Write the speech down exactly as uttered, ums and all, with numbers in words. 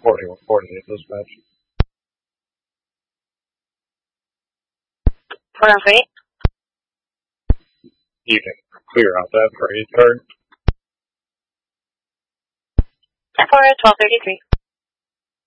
forty-one forty-eight dispatch. forty-one forty-eight. You can clear out that for eight card. For twelve thirty-three.